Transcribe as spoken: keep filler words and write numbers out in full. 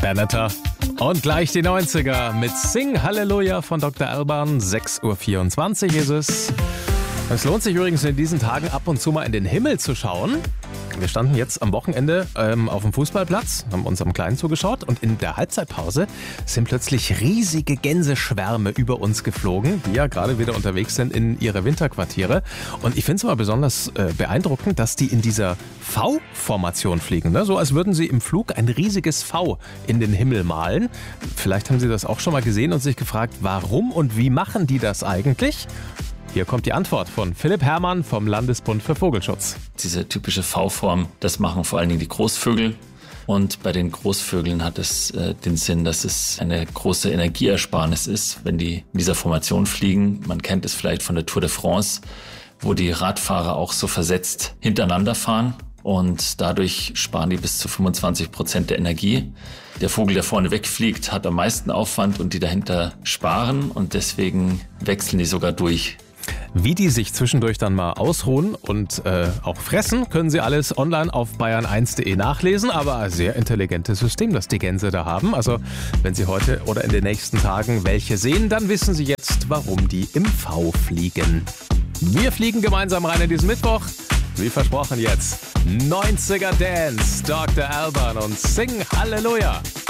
Bernetta. Und gleich die neunziger mit Sing Halleluja von Doktor Alban. sechs Uhr vierundzwanzig ist es. Es lohnt sich übrigens in diesen Tagen ab und zu mal in den Himmel zu schauen. Wir standen jetzt am Wochenende ähm, auf dem Fußballplatz, haben unserem Kleinen zugeschaut und in der Halbzeitpause sind plötzlich riesige Gänseschwärme über uns geflogen, die ja gerade wieder unterwegs sind in ihre Winterquartiere. Und ich finde es immer besonders äh, beeindruckend, dass die in dieser V-Formation fliegen, ne? So als würden sie im Flug ein riesiges V in den Himmel malen. Vielleicht haben Sie das auch schon mal gesehen und sich gefragt, warum und wie machen die das eigentlich? Hier kommt die Antwort von Philipp Herrmann vom Landesbund für Vogelschutz. Diese typische V-Form, das machen vor allen Dingen die Großvögel. Und bei den Großvögeln hat es äh, den Sinn, dass es eine große Energieersparnis ist, wenn die in dieser Formation fliegen. Man kennt es vielleicht von der Tour de France, wo die Radfahrer auch so versetzt hintereinander fahren. Und dadurch sparen die bis zu fünfundzwanzig Prozent der Energie. Der Vogel, der vorne wegfliegt, hat am meisten Aufwand und die dahinter sparen. Und deswegen wechseln die sogar durch. Wie die sich zwischendurch dann mal ausruhen und äh, auch fressen, können Sie alles online auf bayern eins punkt de nachlesen. Aber ein sehr intelligentes System, das die Gänse da haben. Also wenn Sie heute oder in den nächsten Tagen welche sehen, dann wissen Sie jetzt, warum die im V fliegen. Wir fliegen gemeinsam rein in diesen Mittwoch. Wie versprochen jetzt, neunziger Dance, Doktor Alban und Sing Halleluja.